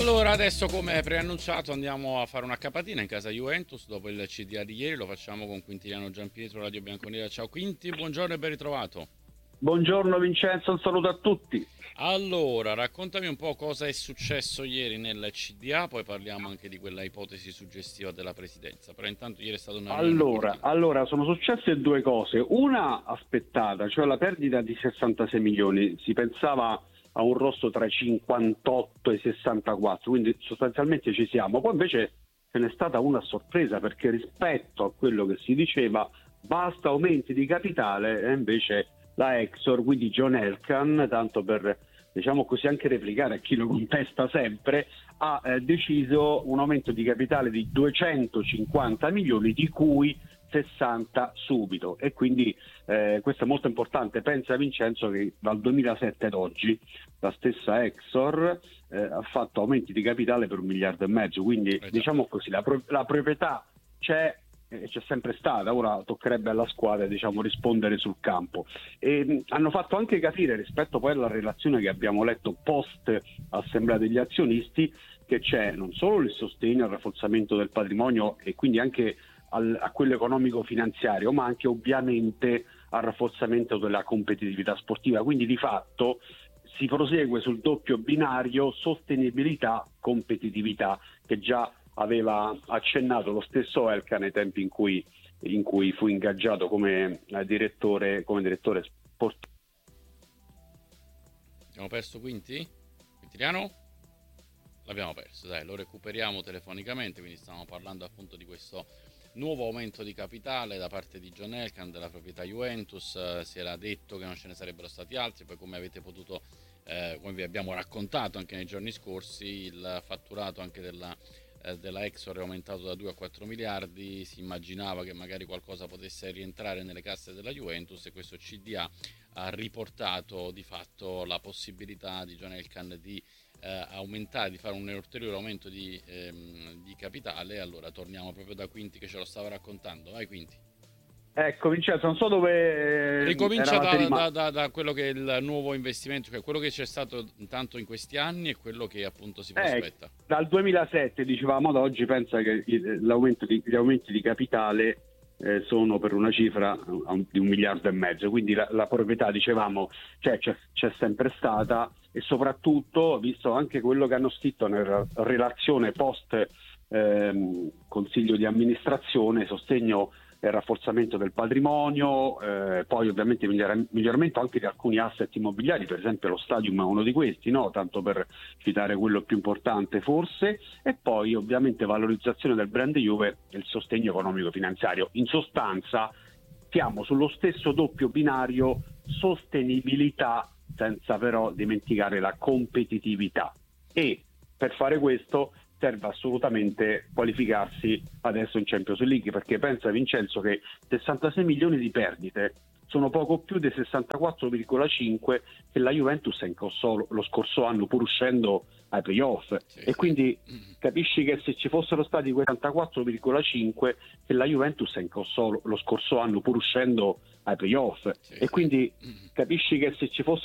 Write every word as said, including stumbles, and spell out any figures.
Allora, adesso come preannunciato andiamo a fare una capatina in casa Juventus dopo il C D A di ieri, lo facciamo con Quintiliano Giampietro, Radio Bianconera. Ciao Quinti, buongiorno e ben ritrovato. Buongiorno Vincenzo, un saluto a tutti. Allora, raccontami un po' cosa è successo ieri nel C D A, poi parliamo anche di quella ipotesi suggestiva della presidenza. Però intanto ieri è stata una riunione Allora, importante. allora, sono successe due cose. Una aspettata, cioè la perdita di sessantasei milioni. Si pensava a un rosso tra i cinquantotto e i sessantaquattro, quindi sostanzialmente ci siamo. Poi invece ce n'è stata una a sorpresa, perché rispetto a quello che si diceva, basta aumenti di capitale, e invece la Exor, quindi John Elkann, tanto per, diciamo così, anche replicare a chi lo contesta sempre, ha eh, deciso un aumento di capitale di duecentocinquanta milioni, di cui sessanta subito. E quindi eh, questo è molto importante. Pensa Vincenzo che dal duemilasette ad oggi la stessa Exor eh, ha fatto aumenti di capitale per un miliardo e mezzo, quindi Eh già. diciamo così la, pro- la proprietà c'è, e c'è sempre stata. Ora toccherebbe alla squadra, diciamo, rispondere sul campo. E mh, hanno fatto anche capire, rispetto poi alla relazione che abbiamo letto post assemblea degli azionisti, che c'è non solo il sostegno al rafforzamento del patrimonio e quindi anche al, a quello economico finanziario, ma anche ovviamente al rafforzamento della competitività sportiva. Quindi di fatto si prosegue sul doppio binario sostenibilità competitività, che già aveva accennato lo stesso Elkann nei tempi in cui, in cui fu ingaggiato come eh, direttore come direttore sportivo. Abbiamo perso Quinti? Quintiliano? L'abbiamo perso, dai, lo recuperiamo telefonicamente, quindi stavamo parlando appunto di questo nuovo aumento di capitale da parte di John Elkann della proprietà Juventus. Eh, si era detto che non ce ne sarebbero stati altri, poi come avete potuto, eh, come vi abbiamo raccontato anche nei giorni scorsi, il fatturato anche della, eh, della Exor è aumentato da due a quattro miliardi, si immaginava che magari qualcosa potesse rientrare nelle casse della Juventus, e questo C D A ha riportato di fatto la possibilità di John Elkann di eh, aumentare, di fare un ulteriore aumento di, ehm, di capitale. Allora torniamo proprio da Quinti che ce lo stava raccontando. Vai Quinti. Ecco Vincenzo, non so dove eh, Ricomincia eravate da, da, rimasti. da, da quello che è il nuovo investimento, cioè quello che c'è stato intanto in questi anni e quello che appunto si Eh, prospetta. dal duemilasette, dicevamo, ad oggi, pensa che il- l'aumento di, gli aumenti di capitale eh, sono per una cifra eh, di un miliardo e mezzo, quindi la, la proprietà, dicevamo, cioè, c'è, c'è sempre stata. E soprattutto, visto anche quello che hanno scritto nella relazione post ehm, consiglio di amministrazione, sostegno e rafforzamento del patrimonio, eh, poi ovviamente migliora- miglioramento anche di alcuni asset immobiliari, per esempio lo stadium è uno di questi, no? Tanto per citare quello più importante forse, e poi ovviamente valorizzazione del brand Juve e il sostegno economico finanziario. In sostanza siamo sullo stesso doppio binario, sostenibilità senza però dimenticare la competitività, e per fare questo serve assolutamente qualificarsi adesso in Champions League, perché pensa Vincenzo che sessantasei milioni di perdite sono poco più dei sessantaquattro virgola cinque che la Juventus ha incassò lo scorso anno, pur uscendo ai playoff. Sì, E sì. quindi capisci che se ci fossero stati quei sessantaquattro virgola cinque che la Juventus ha incassò lo scorso anno, pur uscendo ai playoff. Sì, E sì. quindi capisci che se ci fosse